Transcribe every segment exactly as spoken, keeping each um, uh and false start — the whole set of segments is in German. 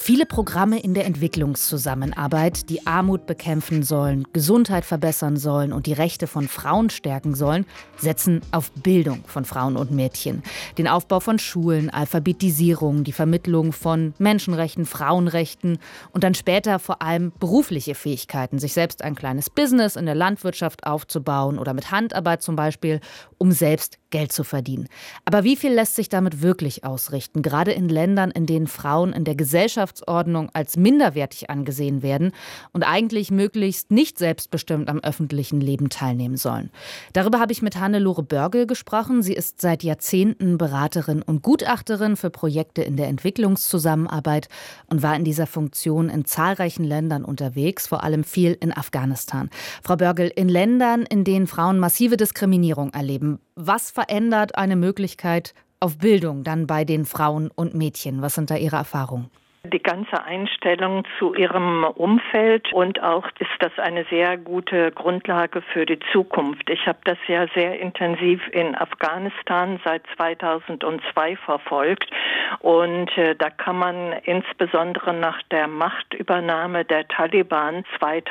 Viele Programme in der Entwicklungszusammenarbeit, die Armut bekämpfen sollen, Gesundheit verbessern sollen und die Rechte von Frauen stärken sollen, setzen auf Bildung von Frauen und Mädchen. Den Aufbau von Schulen, Alphabetisierung, die Vermittlung von Menschenrechten, Frauenrechten und dann später vor allem berufliche Fähigkeiten, sich selbst ein kleines Business in der Landwirtschaft aufzubauen oder mit Handarbeit zum Beispiel, um selbst Geld zu verdienen. Aber wie viel lässt sich damit wirklich ausrichten, gerade in Ländern, in denen Frauen in der Gesellschaftsordnung als minderwertig angesehen werden und eigentlich möglichst nicht selbstbestimmt am öffentlichen Leben teilnehmen sollen? Darüber habe ich mit Hannelore Börgel gesprochen. Sie ist seit Jahrzehnten Beraterin und Gutachterin für Projekte in der Entwicklungszusammenarbeit und war in dieser Funktion in zahlreichen Ländern unterwegs, vor allem viel in Afghanistan. Frau Börgel, in Ländern, in denen Frauen massive Diskriminierung erleben, was verändert eine Möglichkeit auf Bildung dann bei den Frauen und Mädchen? Was sind da Ihre Erfahrungen? Die ganze Einstellung zu ihrem Umfeld und auch ist das eine sehr gute Grundlage für die Zukunft. Ich habe das ja sehr intensiv in Afghanistan seit zweitausendzwei verfolgt und äh, da kann man insbesondere nach der Machtübernahme der Taliban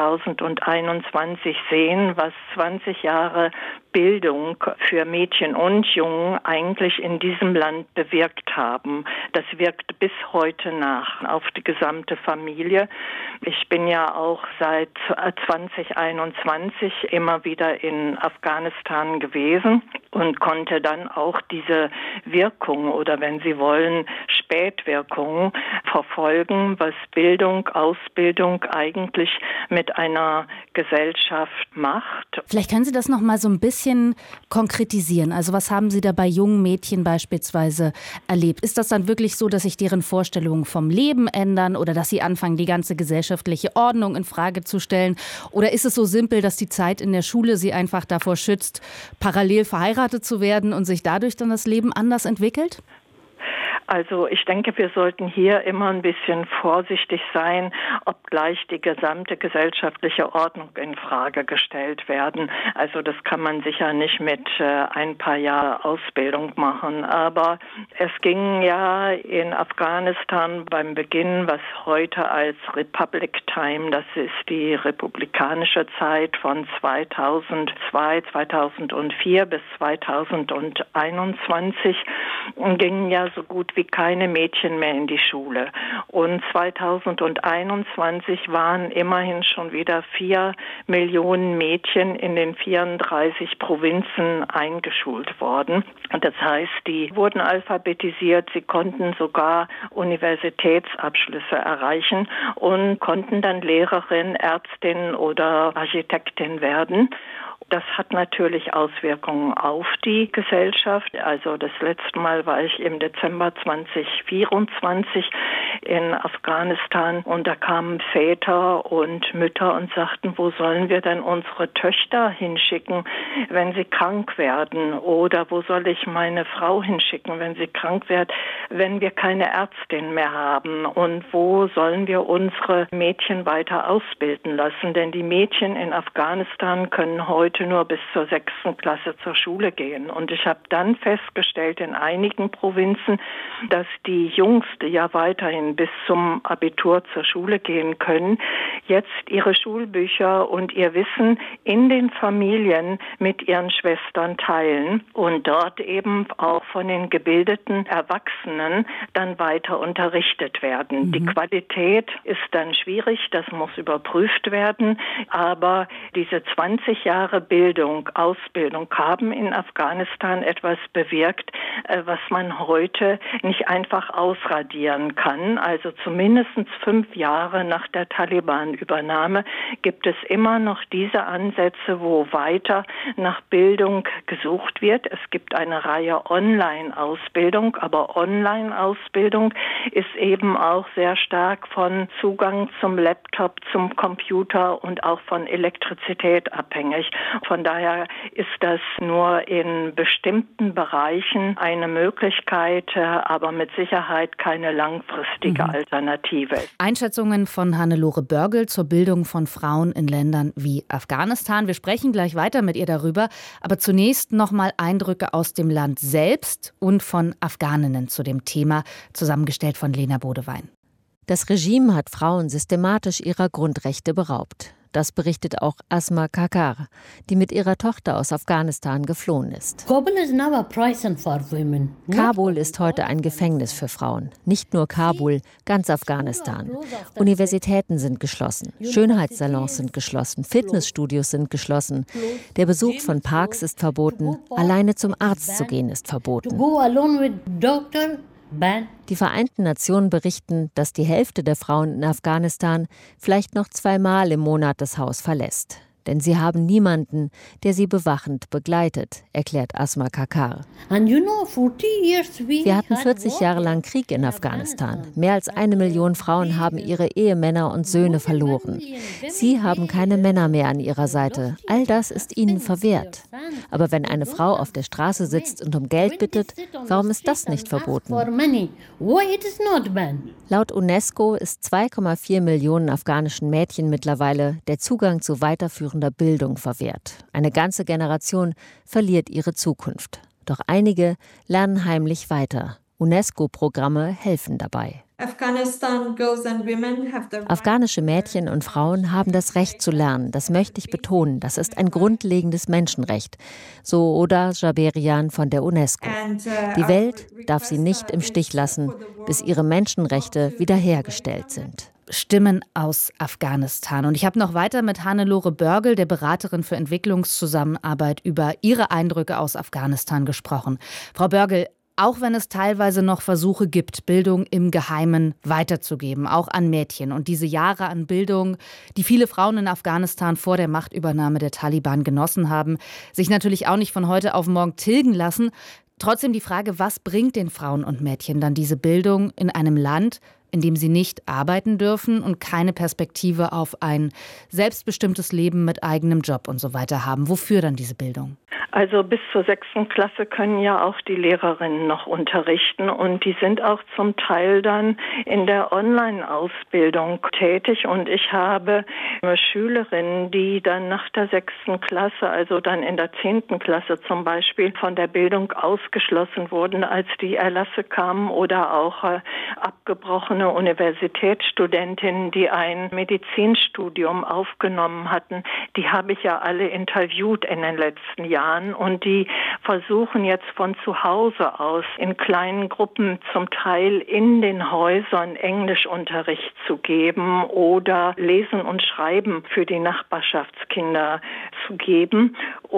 zweitausendeinundzwanzig sehen, was zwanzig Jahre Bildung für Mädchen und Jungen eigentlich in diesem Land bewirkt haben. Das wirkt bis heute nach auf die gesamte Familie. Ich bin ja auch seit zwanzig einundzwanzig immer wieder in Afghanistan gewesen und konnte dann auch diese Wirkung oder wenn Sie wollen Spätwirkungen verfolgen, was Bildung, Ausbildung eigentlich mit einer Gesellschaft macht. Vielleicht können Sie das noch mal so ein bisschen konkretisieren. Also was haben Sie da bei jungen Mädchen beispielsweise erlebt? Ist das dann wirklich so, dass sich deren Vorstellungen vom Leben ändern oder dass sie anfangen, die ganze gesellschaftliche Ordnung in Frage zu stellen? Oder ist es so simpel, dass die Zeit in der Schule sie einfach davor schützt, parallel verheiratet zu werden und sich dadurch dann das Leben anders entwickelt? Also ich denke, wir sollten hier immer ein bisschen vorsichtig sein, obgleich die gesamte gesellschaftliche Ordnung in Frage gestellt werden. Also das kann man sicher nicht mit äh, ein paar Jahren Ausbildung machen. Aber es ging ja in Afghanistan beim Beginn, was heute als Republic Time, das ist die republikanische Zeit von zweitausendzwei, zweitausendvier bis zweitausendeinundzwanzig, gingen ja so gut wie keine Mädchen mehr in die Schule. Und zweitausendeinundzwanzig waren immerhin schon wieder vier Millionen Mädchen in den vierunddreißig Provinzen eingeschult worden. Und das heißt, die wurden alphabetisiert, sie konnten sogar Universitätsabschlüsse erreichen und konnten dann Lehrerin, Ärztin oder Architektin werden. Das hat natürlich Auswirkungen auf die Gesellschaft. Also das letzte Mal war ich im Dezember zweitausendvierundzwanzig in Afghanistan und da kamen Väter und Mütter und sagten, wo sollen wir denn unsere Töchter hinschicken, wenn sie krank werden? Oder wo soll ich meine Frau hinschicken, wenn sie krank wird, wenn wir keine Ärztin mehr haben? Und wo sollen wir unsere Mädchen weiter ausbilden lassen? Denn die Mädchen in Afghanistan können heute nur bis zur sechsten Klasse zur Schule gehen. Und ich habe dann festgestellt in einigen Provinzen, dass die Jungs, die ja weiterhin bis zum Abitur zur Schule gehen können, jetzt ihre Schulbücher und ihr Wissen in den Familien mit ihren Schwestern teilen und dort eben auch von den gebildeten Erwachsenen dann weiter unterrichtet werden. Mhm. Die Qualität ist dann schwierig, das muss überprüft werden, aber diese zwanzig Jahre Bildung, Ausbildung haben in Afghanistan etwas bewirkt, was man heute nicht einfach ausradieren kann. Also zumindest fünf Jahre nach der Taliban-Übernahme gibt es immer noch diese Ansätze, wo weiter nach Bildung gesucht wird. Es gibt eine Reihe Online-Ausbildung, aber Online-Ausbildung ist eben auch sehr stark von Zugang zum Laptop, zum Computer und auch von Elektrizität abhängig. Von daher ist das nur in bestimmten Bereichen eine Möglichkeit, aber mit Sicherheit keine langfristige mhm. Alternative. Einschätzungen von Hannelore Börgel zur Bildung von Frauen in Ländern wie Afghanistan. Wir sprechen gleich weiter mit ihr darüber, aber zunächst noch mal Eindrücke aus dem Land selbst und von Afghaninnen zu dem Thema, zusammengestellt von Lena Bodewein. Das Regime hat Frauen systematisch ihrer Grundrechte beraubt. Das berichtet auch Asma Kakar, die mit ihrer Tochter aus Afghanistan geflohen ist. Kabul ist heute ein Gefängnis für Frauen. Nicht nur Kabul, ganz Afghanistan. Universitäten sind geschlossen, Schönheitssalons sind geschlossen, Fitnessstudios sind geschlossen. Der Besuch von Parks ist verboten, alleine zum Arzt zu gehen ist verboten. Die Vereinten Nationen berichten, dass die Hälfte der Frauen in Afghanistan vielleicht noch zweimal im Monat das Haus verlässt. Denn sie haben niemanden, der sie bewachend begleitet, erklärt Asma Kakar. Wir hatten vierzig Jahre lang Krieg in Afghanistan. Mehr als eine Million Frauen haben ihre Ehemänner und Söhne verloren. Sie haben keine Männer mehr an ihrer Seite. All das ist ihnen verwehrt. Aber wenn eine Frau auf der Straße sitzt und um Geld bittet, warum ist das nicht verboten? Laut UNESCO ist zwei Komma vier Millionen afghanischen Mädchen mittlerweile der Zugang zu weiterführender Bildung verwehrt. Eine ganze Generation verliert ihre Zukunft. Doch einige lernen heimlich weiter. UNESCO-Programme helfen dabei. Afghanische Mädchen und Frauen haben das Recht zu lernen. Das möchte ich betonen. Das ist ein grundlegendes Menschenrecht. So Oda Jaberian von der UNESCO. Die Welt darf sie nicht im Stich lassen, bis ihre Menschenrechte wiederhergestellt sind. Stimmen aus Afghanistan. Und ich habe noch weiter mit Hannelore Börgel, der Beraterin für Entwicklungszusammenarbeit, über ihre Eindrücke aus Afghanistan gesprochen. Frau Börgel, auch wenn es teilweise noch Versuche gibt, Bildung im Geheimen weiterzugeben, auch an Mädchen. Und diese Jahre an Bildung, die viele Frauen in Afghanistan vor der Machtübernahme der Taliban genossen haben, sich natürlich auch nicht von heute auf morgen tilgen lassen. Trotzdem die Frage, was bringt den Frauen und Mädchen dann diese Bildung in einem Land, in dem sie nicht arbeiten dürfen und keine Perspektive auf ein selbstbestimmtes Leben mit eigenem Job und so weiter haben? Wofür dann diese Bildung? Also bis zur sechsten Klasse können ja auch die Lehrerinnen noch unterrichten und die sind auch zum Teil dann in der Online-Ausbildung tätig und ich habe Schülerinnen, die dann nach der sechsten Klasse, also dann in der zehnten Klasse zum Beispiel, von der Bildung ausgeschlossen wurden, als die Erlasse kamen oder auch äh, abgebrochene Universitätsstudentinnen, die ein Medizinstudium aufgenommen hatten, die habe ich ja alle interviewt in den letzten Jahren. Und die versuchen jetzt von zu Hause aus in kleinen Gruppen zum Teil in den Häusern Englischunterricht zu geben oder Lesen und Schreiben für die Nachbarschaftskinder zu geben.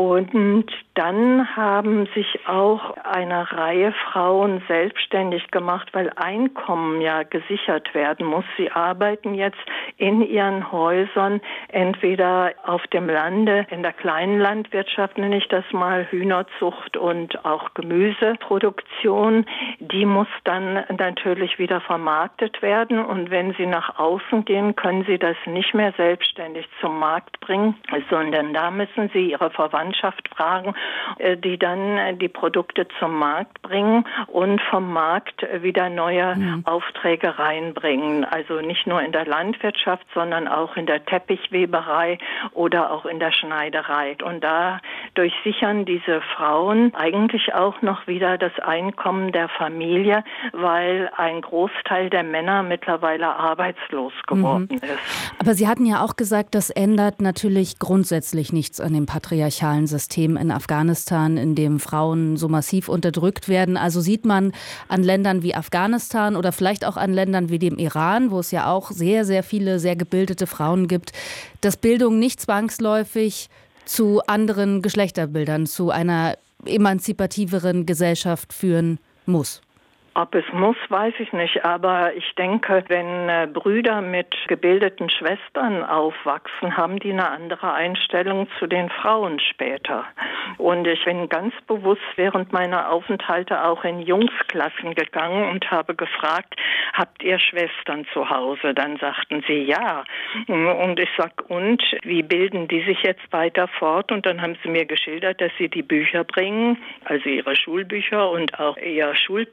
Und dann haben sich auch eine Reihe Frauen selbstständig gemacht, weil Einkommen ja gesichert werden muss. Sie arbeiten jetzt in ihren Häusern, entweder auf dem Lande, in der kleinen Landwirtschaft, nenne ich das mal, Hühnerzucht und auch Gemüseproduktion. Die muss dann natürlich wieder vermarktet werden und wenn sie nach außen gehen, können sie das nicht mehr selbstständig zum Markt bringen, sondern da müssen sie ihre Verwandtschaft fragen, die dann die Produkte zum Markt bringen und vom Markt wieder neue mhm. Aufträge reinbringen. Also nicht nur in der Landwirtschaft, sondern auch in der Teppichweberei oder auch in der Schneiderei. Und da durchsichern diese Frauen eigentlich auch noch wieder das Einkommen der Familie, weil ein Großteil der Männer mittlerweile arbeitslos geworden mhm. ist. Aber Sie hatten ja auch gesagt, das ändert natürlich grundsätzlich nichts an dem patriarchalen System in Afghanistan, in dem Frauen so massiv unterdrückt werden. Also sieht man an Ländern wie Afghanistan oder vielleicht auch an Ländern wie dem Iran, wo es ja auch sehr, sehr viele sehr gebildete Frauen gibt, dass Bildung nicht zwangsläufig zu anderen Geschlechterbildern, zu einer emanzipativeren Gesellschaft führen muss. Ob es muss, weiß ich nicht, aber ich denke, wenn äh, Brüder mit gebildeten Schwestern aufwachsen, haben die eine andere Einstellung zu den Frauen später. Und ich bin ganz bewusst während meiner Aufenthalte auch in Jungsklassen gegangen und habe gefragt, habt ihr Schwestern zu Hause? Dann sagten sie ja. Und ich sag, und wie bilden die sich jetzt weiter fort? Und dann haben sie mir geschildert, dass sie die Bücher bringen, also ihre Schulbücher und auch ihr Schulpensum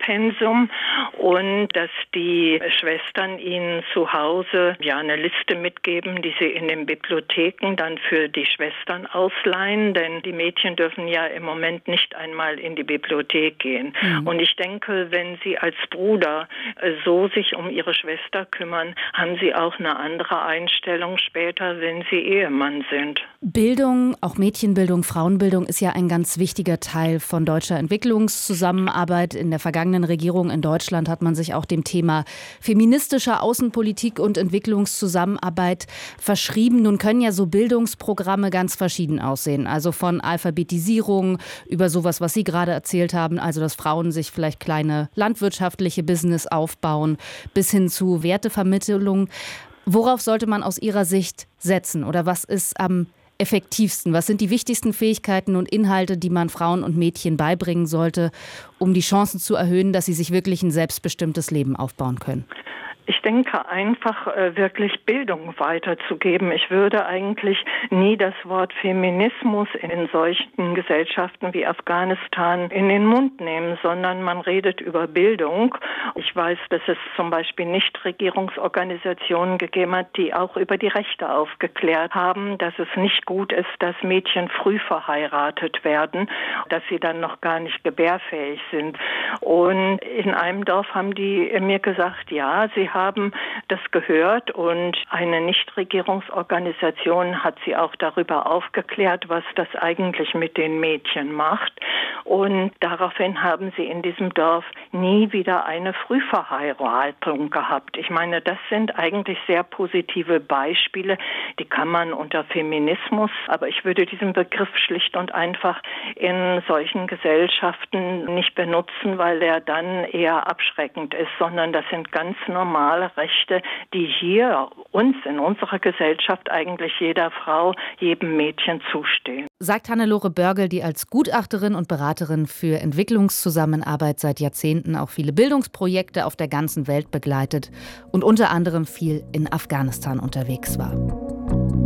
Studium und dass die Schwestern ihnen zu Hause ja eine Liste mitgeben, die sie in den Bibliotheken dann für die Schwestern ausleihen, denn die Mädchen dürfen ja im Moment nicht einmal in die Bibliothek gehen. Mhm. Und ich denke, wenn sie als Bruder so sich um ihre Schwester kümmern, haben sie auch eine andere Einstellung später, wenn sie Ehemann sind. Bildung, auch Mädchenbildung, Frauenbildung ist ja ein ganz wichtiger Teil von deutscher Entwicklungszusammenarbeit. In der vergangenen Regierung in Deutschland hat man sich auch dem Thema feministischer Außenpolitik und Entwicklungszusammenarbeit verschrieben. Nun können ja so Bildungsprogramme ganz verschieden aussehen. Also von Alphabetisierung über sowas, was Sie gerade erzählt haben, also dass Frauen sich vielleicht kleine landwirtschaftliche Business aufbauen, bis hin zu Wertevermittlung. Worauf sollte man aus Ihrer Sicht setzen oder was ist am effektivsten? Was sind die wichtigsten Fähigkeiten und Inhalte, die man Frauen und Mädchen beibringen sollte, um die Chancen zu erhöhen, dass sie sich wirklich ein selbstbestimmtes Leben aufbauen können? Ich denke, einfach äh, wirklich Bildung weiterzugeben. Ich würde eigentlich nie das Wort Feminismus in solchen Gesellschaften wie Afghanistan in den Mund nehmen, sondern man redet über Bildung. Ich weiß, dass es zum Beispiel Nichtregierungsorganisationen gegeben hat, die auch über die Rechte aufgeklärt haben, dass es nicht gut ist, dass Mädchen früh verheiratet werden, dass sie dann noch gar nicht gebärfähig sind. Und in einem Dorf haben die mir gesagt, ja, sie haben haben das gehört und eine Nichtregierungsorganisation hat sie auch darüber aufgeklärt, was das eigentlich mit den Mädchen macht. Und daraufhin haben sie in diesem Dorf nie wieder eine Frühverheiratung gehabt. Ich meine, das sind eigentlich sehr positive Beispiele, die kann man unter Feminismus, aber ich würde diesen Begriff schlicht und einfach in solchen Gesellschaften nicht benutzen, weil er dann eher abschreckend ist, sondern das sind ganz normale Rechte, die hier uns in unserer Gesellschaft eigentlich jeder Frau, jedem Mädchen zustehen. Sagt Hannelore Börgel, die als Gutachterin und Beraterin für Entwicklungszusammenarbeit seit Jahrzehnten auch viele Bildungsprojekte auf der ganzen Welt begleitet und unter anderem viel in Afghanistan unterwegs war.